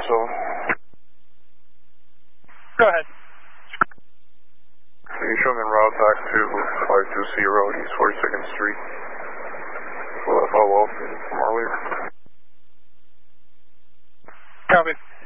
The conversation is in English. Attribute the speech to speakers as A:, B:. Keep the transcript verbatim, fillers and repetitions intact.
A: seven.
B: Go ahead.
A: Can you show me en route back to five two zero East forty-second Street? Will I follow up from earlier?
B: Copy.